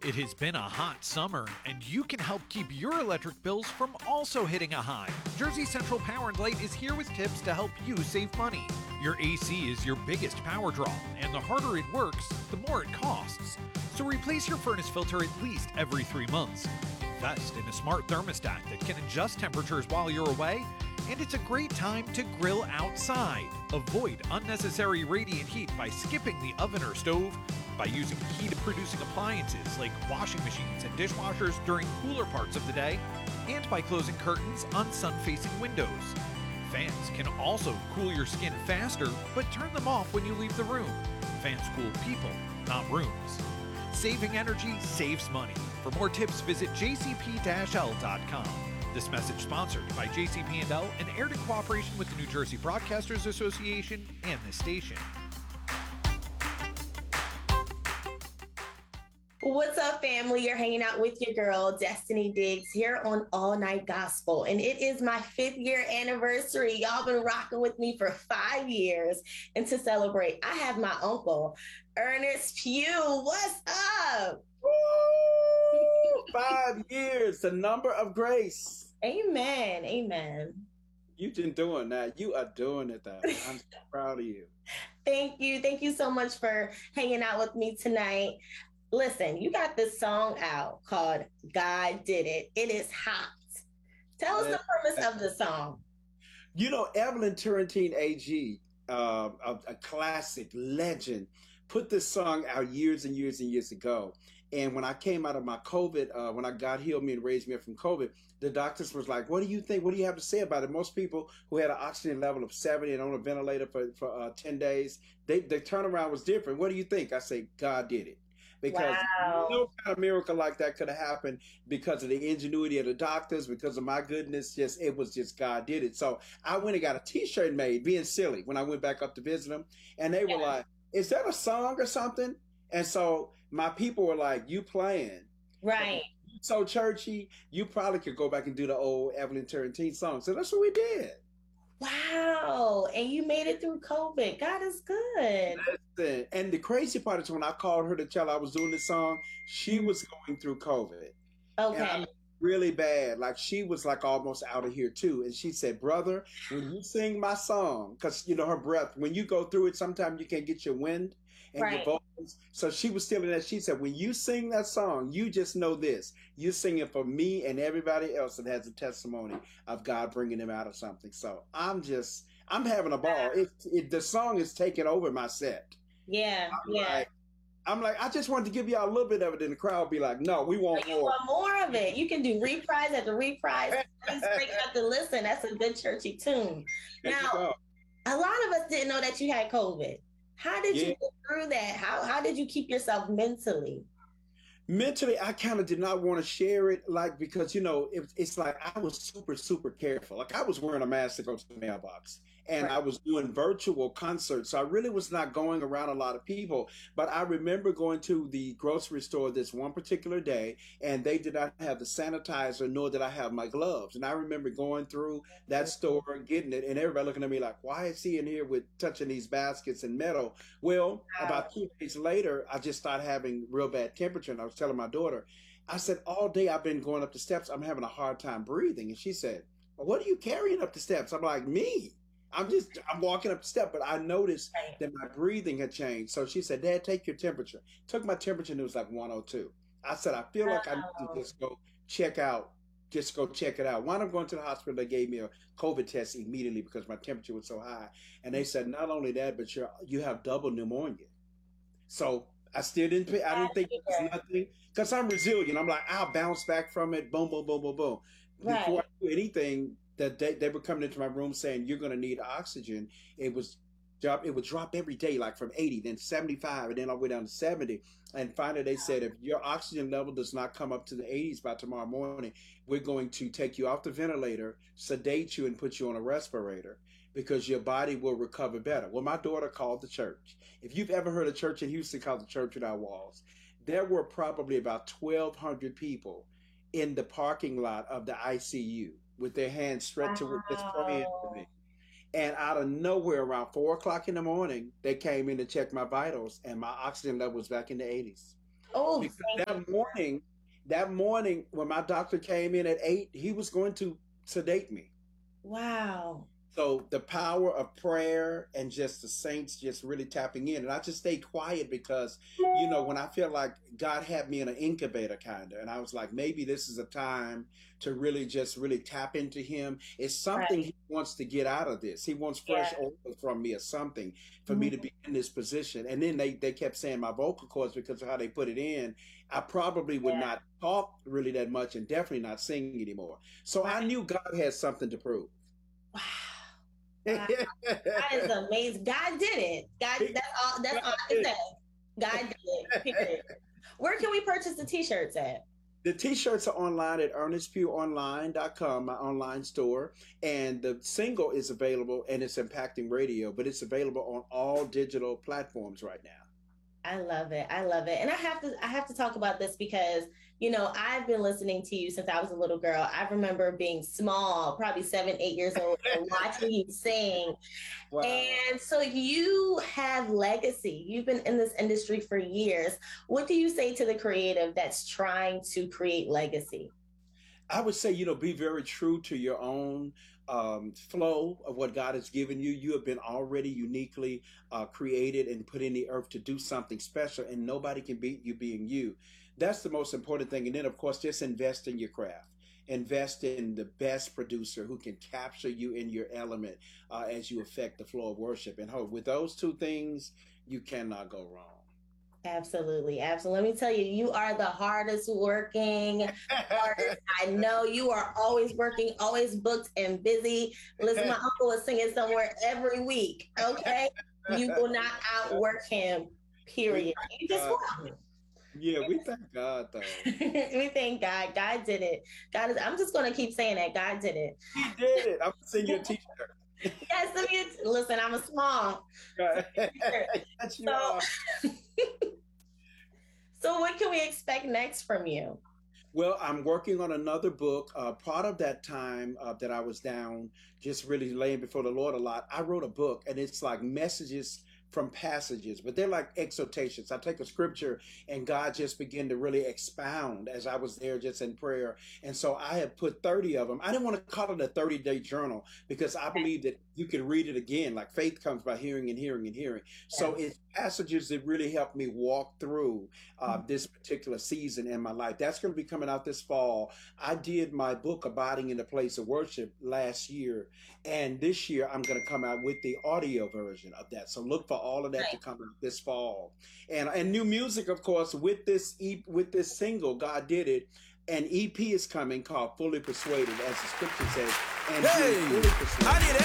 It has been a hot summer, and you can help keep your electric bills from also hitting a high. Jersey Central Power and Light is here with tips to help you save money. Your AC is your biggest power draw, and the harder it works, the more it costs. So replace your furnace filter at least every 3 months. Invest in a smart thermostat that can adjust temperatures while you're away, and it's a great time to grill outside. Avoid unnecessary radiant heat by skipping the oven or stove, by using heat-producing appliances like washing machines and dishwashers during cooler parts of the day, and by closing curtains on sun-facing windows. Fans can also cool your skin faster, but turn them off when you leave the room. Fans cool people, not rooms. Saving energy saves money. For more tips, visit jcp-l.com. This message sponsored by JCP&L and aired in cooperation with the New Jersey Broadcasters Association and this station. What's up, family? You're hanging out with your girl, Destiny Diggs, here on All Night Gospel. And it is my 5th year anniversary. Y'all been rocking with me for 5 years. And to celebrate, I have my uncle, Ernest Pugh. What's up? Woo! 5 years, the number of grace. Amen. Amen. You've been doing that. You are doing it, though. I'm so proud of you. Thank you. Thank you so much for hanging out with me tonight. Listen, you got this song out called God Did It. It is hot. Tell us the premise of the song. You know, Evelyn Turrentine AG, a classic legend, put this song out years and years and years ago. And when I came out of my COVID, when I God healed me and raised me up from COVID, the doctors was like, what do you think? What do you have to say about it? Most people who had an oxygen level of 70 and on a ventilator for 10 days, their turnaround was different. What do you think? I say, God did it. Because no kind of miracle like that could have happened because of the ingenuity of the doctors, because of my goodness. It was just God did it. So I went and got a T-shirt made, being silly, when I went back up to visit them. And they were like, is that a song or something? And so my people were like, you playing. Right. So churchy, you probably could go back and do the old Evelyn Turrentine song. So that's what we did. Wow. And you made it through COVID. God is good. Listen, and the crazy part is when I called her to tell her I was doing this song, she was going through COVID. Okay. Really bad. Like she was like almost out of here too. And she said, brother, when you sing my song, because you know her breath, when you go through it, sometimes you can't get your wind and your vocals. So she was still in that. She said, when you sing that song, you just know this. You're singing for me and everybody else that has a testimony of God bringing them out of something. So I'm having a ball. The song is taking over my set. Yeah. I'm like, I just wanted to give y'all a little bit of it, and the crowd be like, no, we want more. You want more of it. You can do reprise after reprise. Break out the listen. That's a good churchy tune. Now, a lot of us didn't know that you had COVID. How did you get through that? How did you keep yourself mentally? Mentally, I kind of did not want to share it, like, because, you know, it's like I was super, super careful. Like I was wearing a mask to go to the mailbox. And I was doing virtual concerts. So I really was not going around a lot of people. But I remember going to the grocery store this one particular day, and they did not have the sanitizer, nor did I have my gloves. And I remember going through that store and getting it, and everybody looking at me like, why is he in here with touching these baskets and metal? Well, about 2 days later, I just started having real bad temperature. And I was telling my daughter, I said, all day I've been going up the steps. I'm having a hard time breathing. And she said, well, what are you carrying up the steps? I'm like, me. I'm walking up the step, but I noticed that my breathing had changed. So she said, Dad, take your temperature. Took my temperature and it was like 102. I said, I feel like I need to just go check it out. When I'm going to the hospital, they gave me a COVID test immediately because my temperature was so high. And they said, not only that, but you have double pneumonia. So I still didn't think it was nothing because I'm resilient. I'm like, I'll bounce back from it. Boom, boom, boom, boom, boom. Before I do anything, that they were coming into my room saying you're going to need oxygen. It would drop every day, like from 80, then 75, and then all the way down to 70. And finally they said, if your oxygen level does not come up to the 80s by tomorrow morning, we're going to take you off the ventilator, sedate you, and put you on a respirator because your body will recover better. Well, my daughter called the church. If you've ever heard a church in Houston called the Church Without Walls, there were probably about 1,200 people in the parking lot of the ICU with their hands stretched to just praying for me. And out of nowhere, around 4 o'clock in the morning, they came in to check my vitals, and my oxygen level was back in the 80s. Oh, Because thank you. that morning when my doctor came in at 8, he was going to sedate me. Wow. So the power of prayer and just the saints just really tapping in. And I just stayed quiet because, when I feel like God had me in an incubator kind of, and I was like, maybe this is a time to really tap into him. It's something Right. he wants to get out of this. He wants fresh Yeah. oil from me or something for me Mhm. to be in this position. And then they kept saying my vocal cords, because of how they put it in, I probably would Yeah. not talk really that much and definitely not sing anymore. So I Right. knew God had something to prove. Wow. Wow. That is amazing. God did it. God, that's all I can say. God did it. Period. Where can we purchase the t-shirts at? The t-shirts are online at ernestpughonline.com, my online store, and the single is available, and it's Impacting Radio, but it's available on all digital platforms right now. I love it. I love it. And I have to talk about this because, I've been listening to you since I was a little girl. I remember being small, probably 7, 8 years old, and watching you sing. Wow. And so you have legacy. You've been in this industry for years. What do you say to the creative that's trying to create legacy? I would say, be very true to your own flow of what God has given you. You have been already uniquely created and put in the earth to do something special, and nobody can beat you being you. That's the most important thing. And then, of course, just invest in your craft. Invest in the best producer who can capture you in your element as you affect the flow of worship. And with those two things, you cannot go wrong. Absolutely. Absolutely. Let me tell you, you are the hardest working artist I know. You are always working, always booked and busy. Listen, my uncle is singing somewhere every week. Okay. You will not outwork him, period. You just won't. Yeah, we thank God though. We thank God. God did it. I'm just going to keep saying that. God did it. He did it. I'm going to send you a t-shirt. Yes, listen, I'm a small. Yes, you are. So what can we expect next from you? Well, I'm working on another book. Part of that time that I was down, just really laying before the Lord a lot, I wrote a book, and it's like messages from passages, but they're like exhortations. I take a scripture and God just began to really expound as I was there just in prayer. And so I have put 30 of them. I didn't want to call it a 30-day journal because I believe that you can read it again. Like faith comes by hearing and hearing and hearing. So it's passages that really helped me walk through this particular season in my life. That's going to be coming out this fall. I did my book, Abiding in the Place of Worship, last year. And this year I'm going to come out with the audio version of that. So look for all of that to come out this fall. And new music, of course, with this single, God Did It. An EP is coming called Fully Persuaded, as the scripture says. And hey, fully persuaded. I did